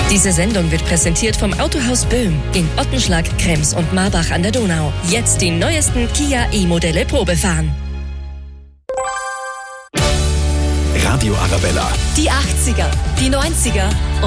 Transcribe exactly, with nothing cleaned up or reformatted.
Diese Sendung wird präsentiert vom Autohaus Böhm in Ottenschlag, Krems und Marbach an der Donau. Jetzt die neuesten Kia E-Modelle Probe fahren. Radio Arabella. Die achtziger, die neunziger